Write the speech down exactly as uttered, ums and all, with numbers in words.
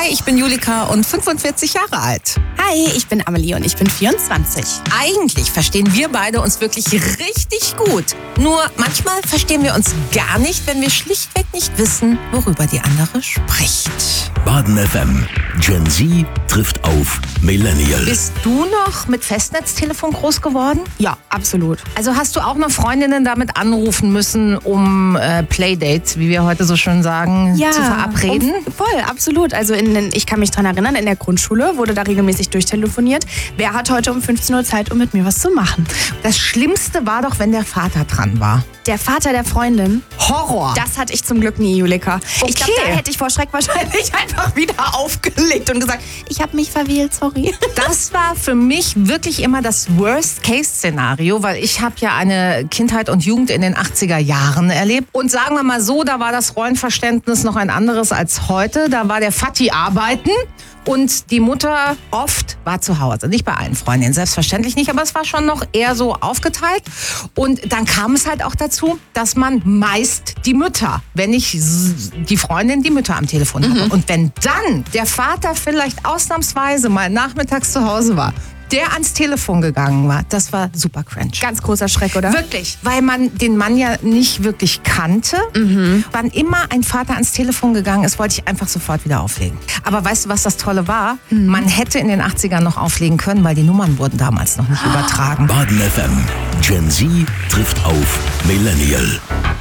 Hi, ich bin Julika und fünfundvierzig Jahre alt. Hi, ich bin Amelie und ich bin vierundzwanzig. Eigentlich verstehen wir beide uns wirklich richtig gut. Nur manchmal verstehen wir uns gar nicht, wenn wir schlichtweg nicht wissen, worüber die andere spricht. Baden F M. Gen Z trifft auf Millennial. Bist du noch mit Festnetztelefon groß geworden? Ja, absolut. Also hast du auch noch Freundinnen damit anrufen müssen, um äh, Playdates, wie wir heute so schön sagen, Ja, zu verabreden? und voll, absolut. Also in, den- ich kann mich dran erinnern, in der Grundschule wurde da regelmäßig durchtelefoniert. Wer hat heute um fünfzehn Uhr Zeit, um mit mir was zu machen? Das Schlimmste war doch, wenn der Vater dran war. Der Vater der Freundin. Horror. Das hatte ich zum Glück nie, Julika. Ich glaube, Okay. da hätte ich vor Schreck wahrscheinlich einfach wieder aufgelegt und gesagt, ich habe mich verwählt, sorry. Das war für mich wirklich immer das Worst-Case-Szenario, weil ich habe ja eine Kindheit und Jugend in den achtziger Jahren erlebt. Und sagen wir mal so, da war das Rollenverständnis noch ein anderes als heute. Da war der Vati arbeiten und die Mutter oft war zu Hause. Nicht bei allen Freundinnen, selbstverständlich nicht, aber es war schon noch eher so aufgeteilt. Und dann kam es halt auch dazu, dass man meist die Mütter, wenn nicht s- die Freundin, die Mütter am Telefon hatte. Und wenn dann der Vater vielleicht ausnahmsweise mal nachmittags zu Hause war, der ans Telefon gegangen war, das war super cringe. Ganz großer Schreck, oder? Wirklich, weil man den Mann ja nicht wirklich kannte. Wann immer ein Vater ans Telefon gegangen ist, wollte ich einfach sofort wieder auflegen. Aber weißt du, was das Tolle war? Man hätte in den achtzigern noch auflegen können, weil die Nummern wurden damals noch nicht übertragen. Baden F M. Gen Z trifft auf Millennial.